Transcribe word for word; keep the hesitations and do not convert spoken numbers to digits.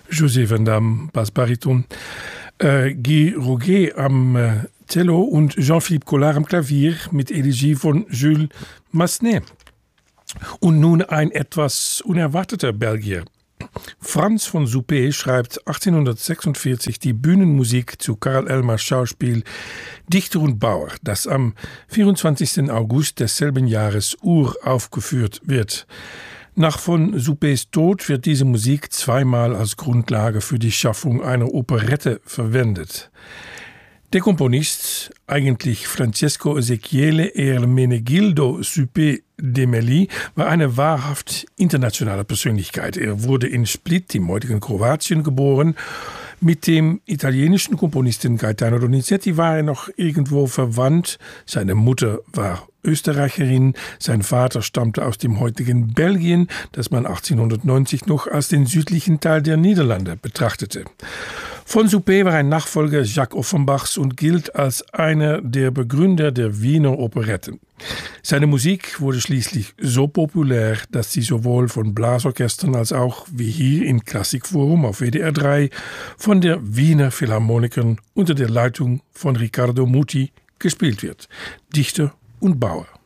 José Van Damme, Bassbariton, äh, Guy Roguet am äh, Cello und Jean-Philippe Collard am Klavier mit Elegie von Jules Massenet. Und nun ein etwas unerwarteter Belgier. Franz von Suppé schreibt achtzehnhundertsechsundvierzig die Bühnenmusik zu Karl Elmers Schauspiel Dichter und Bauer, das am vierundzwanzigsten August desselben Jahres uraufgeführt wird. Nach von Suppés Tod wird diese Musik zweimal als Grundlage für die Schaffung einer Operette verwendet. Der Komponist, eigentlich Francesco Ezequiele Hermenegildo Suppé de Melli, war eine wahrhaft internationale Persönlichkeit. Er wurde in Split, im heutigen Kroatien, geboren. Mit dem italienischen Komponisten Gaetano Donizetti war er noch irgendwo verwandt. Seine Mutter war Österreicherin, sein Vater stammte aus dem heutigen Belgien, das man achtzehnhundertneunzig noch als den südlichen Teil der Niederlande betrachtete. Von Suppé war ein Nachfolger Jacques Offenbachs und gilt als einer der Begründer der Wiener Operetten. Seine Musik wurde schließlich so populär, dass sie sowohl von Blasorchestern als auch, wie hier im Klassikforum auf W D R drei, von der Wiener Philharmonikern unter der Leitung von Riccardo Muti gespielt wird. Dichter und Bauer.